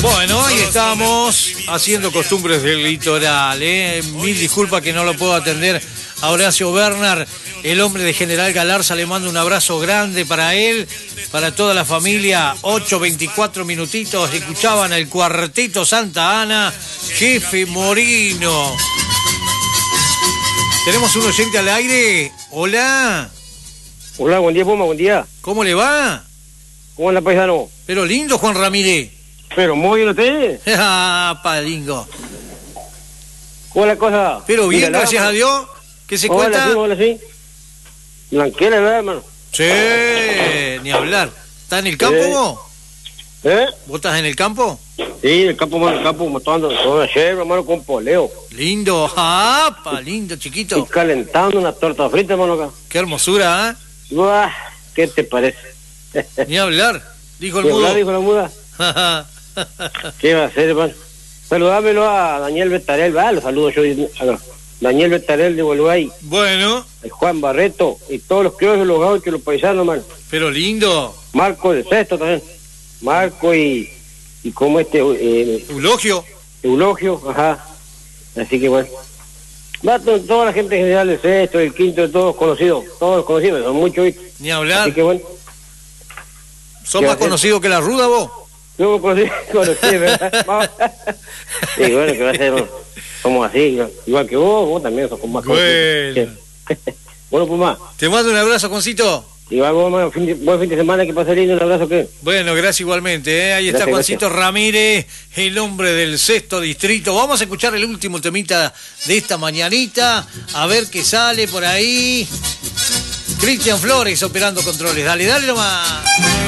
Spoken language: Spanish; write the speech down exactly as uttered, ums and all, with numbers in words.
Bueno, ahí estamos haciendo costumbres del litoral, ¿eh? Mil disculpas que no lo puedo atender a Horacio Bernard, el hombre de General Galarza. Le mando un abrazo grande para él, para toda la familia. ocho veinticuatro minutitos, escuchaban el Cuarteto Santa Ana, Jefe Morino. Tenemos un oyente al aire. Hola. Hola, buen día, Puma, buen día. ¿Cómo le va? ¿Cómo anda, paisano? Pero lindo, Juan Ramírez. Pero muy bien usted. Ah, palingo. ¿Cómo es la cosa? Pero bien, Mira, gracias la, a Dios. ¿Qué se hola, cuenta? Sí, hola, sí. Blanquera, ¿verdad, hermano? Sí, ni hablar. ¿Estás en el campo Sí. vos? ¿Eh? ¿Vos estás en el campo? Sí, el campo, hermano, el campo, matando toda la yerba, hermano, con poleo. Lindo, ah, pa, lindo, Y chiquito. calentando una torta frita, hermano, acá. Qué hermosura, ¿eh? Buah, ¿qué te parece? Ni hablar, dijo el ¿Qué mudo. habla, dijo la muda? ¿Qué va a hacer, hermano? Saludámelo a Daniel Betarel, va, lo saludo yo a Daniel Betarel de Bolivay, Bueno, el Juan Barreto y todos los criollos, los gauchos, los paisanos, hermano. pero lindo. Marco de Sexto también. Marco y, y como este eh, Eulogio. Eulogio, ajá. Así que bueno. Va to- toda la gente general del Sexto, del Quinto, todos conocidos, todos conocidos, son muchos. ¿Viste? Ni hablar. Así que bueno, ¿Sos ¿qué más va a hacer? conocido que la ruda vos? yo me conocí, conocí, ¿verdad? Vamos. Sí, bueno, que va a ser, somos así, ¿no? Igual que vos, vos también sos más conocidos. Bueno. Sí. Bueno, pues más. Te mando un abrazo, Juancito. Igual vos, más, fin de, buen fin de semana, que pase lindo, un abrazo, ¿qué? Bueno, gracias igualmente, ¿eh? Ahí está Gracias, Juancito Ramírez, el hombre del sexto distrito. Vamos a escuchar el último temita de esta mañanita, a ver qué sale por ahí. Cristian Flores operando controles. Dale, dale nomás.